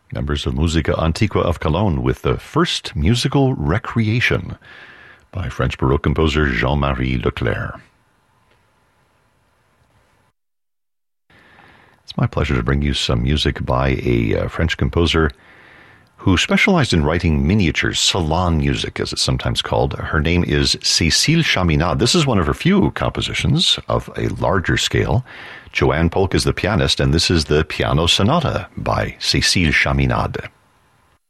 Members of Musica Antiqua of Cologne with the first musical Recreation by French Baroque composer Jean-Marie Leclerc. It's my pleasure to bring you some music by a French composer who specialized in writing miniatures, salon music as it's sometimes called. Her name is Cécile Chaminade. This is one of her few compositions of a larger scale. Joanne Polk is the pianist, and this is the Piano Sonata by Cécile Chaminade.